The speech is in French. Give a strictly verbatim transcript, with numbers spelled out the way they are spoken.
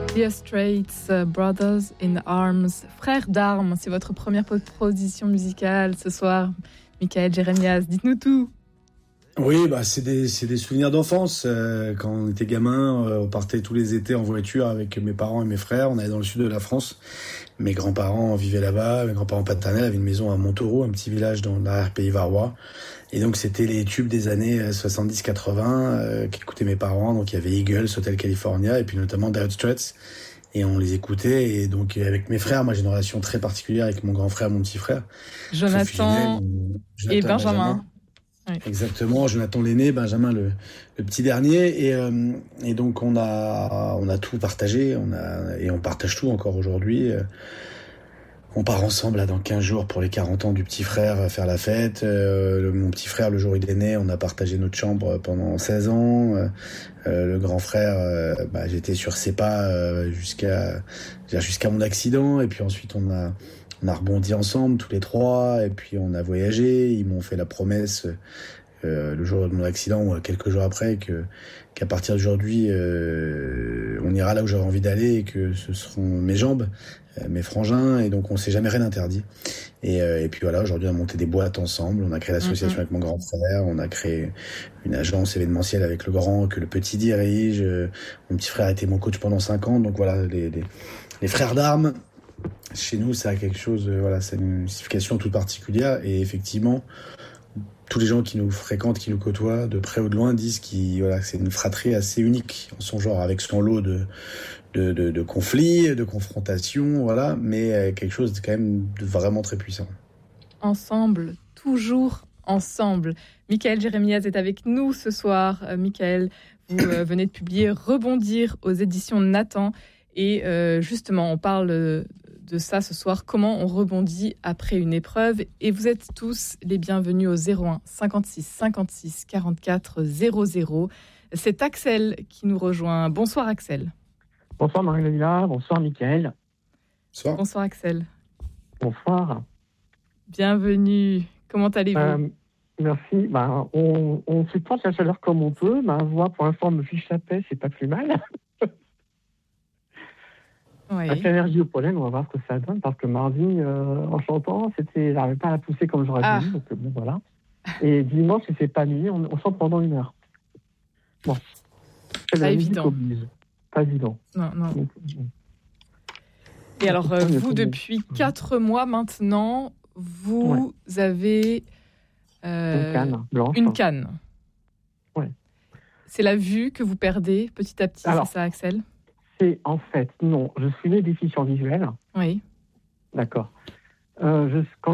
Dire Straits, uh, Brothers in Arms, Frères d'armes, c'est votre première proposition musicale ce soir. Michael Jérémias, dites-nous tout. Oui, bah c'est des c'est des souvenirs d'enfance. Euh, quand on était gamin, euh, on partait tous les étés en voiture avec mes parents et mes frères. On allait dans le sud de la France. Mes grands-parents vivaient là-bas. Mes grands-parents paternels avaient une maison à Montauroux, un petit village dans l'arrière-pays varois. Et donc c'était les tubes des années soixante-dix quatre-vingts euh, qu'écoutaient mes parents. Donc il y avait Eagles, Hotel California et puis notamment Dire Straits. Et on les écoutait. Et donc avec mes frères, moi j'ai une relation très particulière avec mon grand frère, mon petit frère. Jonathan, Jonathan et Benjamin. Benjamin. Oui. Exactement, Jonathan l'aîné, Benjamin le, le petit dernier, et, euh, et donc on a on a tout partagé, on a et on partage tout encore aujourd'hui. On part ensemble là dans quinze jours pour les quarante ans du petit frère faire la fête. Euh, le, mon petit frère, le jour où il est né, on a partagé notre chambre pendant seize ans. Euh, le grand frère, euh, bah, j'étais sur ses pas euh, jusqu'à jusqu'à mon accident, et puis ensuite on a On a rebondi ensemble, tous les trois, et puis on a voyagé. Ils m'ont fait la promesse, euh, le jour de mon accident, ou quelques jours après, que, qu'à partir d'aujourd'hui, euh, on ira là où j'aurais envie d'aller, et que ce seront mes jambes, euh, mes frangins, et donc on s'est jamais rien interdit. Et, euh, et puis voilà, aujourd'hui on a monté des boîtes ensemble, on a créé l'association mm-hmm. avec mon grand frère, on a créé une agence événementielle avec le grand, que le petit dirige. Mon petit frère a été mon coach pendant cinq ans, donc voilà, les, les, les frères d'armes. Chez nous, ça a quelque chose, euh, voilà, c'est une signification toute particulière. Et effectivement, tous les gens qui nous fréquentent, qui nous côtoient, de près ou de loin, disent qu'il, voilà, que c'est une fratrie assez unique en son genre, avec son lot de, de, de, de conflits, de confrontations, voilà, mais euh, quelque chose de quand même de vraiment très puissant. Ensemble, toujours ensemble. Michael Jérémias est avec nous ce soir. Euh, Michael, vous euh, venez de publier Rebondir aux éditions Nathan. Et euh, justement, on parle de ça ce soir, comment on rebondit après une épreuve. Et vous êtes tous les bienvenus au zéro un cinquante-six cinquante-six quarante-quatre zéro zéro. C'est Axel qui nous rejoint. Bonsoir Axel. Bonsoir Marie-Léla, bonsoir Michael. Bonsoir. Bonsoir Axel. Bonsoir. Bienvenue. Comment allez-vous ? euh, Merci. Bah, on, on supporte la chaleur comme on peut. Ma voix pour l'instant me fiche la paix, c'est pas plus mal. Oui. Avec l'énergie au pollen, on va voir ce que ça donne, parce que mardi, euh, en chantant, c'était, j'arrivais pas à la pousser comme j'aurais ah. voulu, donc bon, voilà. Et dimanche, il s'est pas nuit, on, on chante pendant une heure. Bon. C'est pas évident. Pas évident. Non, non. Donc, et alors, euh, vous, depuis quatre mois maintenant, vous ouais. avez euh, une canne blanche. Une canne. Ouais. C'est la vue que vous perdez petit à petit, alors, c'est ça, Axel ? C'est en fait, non, je suis né déficient visuel. Oui. D'accord. Euh, je, quand